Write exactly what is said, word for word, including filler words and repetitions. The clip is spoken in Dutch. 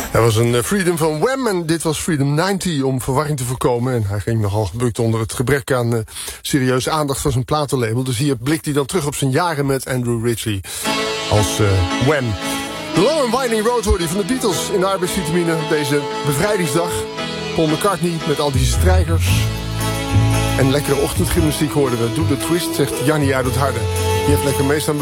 Dat was een Freedom van Wham en dit was Freedom negentig om verwarring te voorkomen. En hij ging nogal gebukt onder het gebrek aan uh, serieuze aandacht van zijn platenlabel. Dus hier blikt hij dan terug op zijn jaren met Andrew Ritchie als uh, Wham. The Long and Winding Road hoorde je van de Beatles in de arbeidsvitamine op deze bevrijdingsdag. Paul McCartney met al die strijkers. En lekkere ochtendgymnastiek hoorden we. Doe de twist, zegt Jannie uit het Harde. Die heeft lekker meestaan